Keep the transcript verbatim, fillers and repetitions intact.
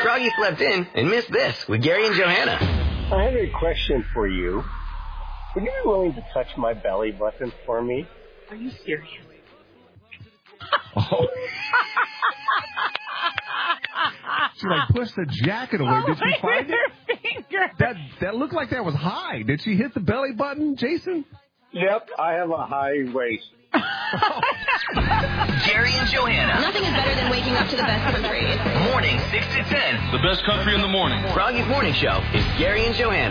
Froggy slept in and missed this with Gary and Johanna. I have a question for you. Would you be willing to touch my belly button for me? Are you serious? Oh. She like pushed the jacket away. Did she find it? Finger. That that looked like that was high. Did she hit the belly button, Jason? Yep, I have a high waist. Gary and Johanna. Nothing is better than waking up to the best country. Morning six to ten. The best country in the morning. Froggy's Morning Show is Gary and Johanna.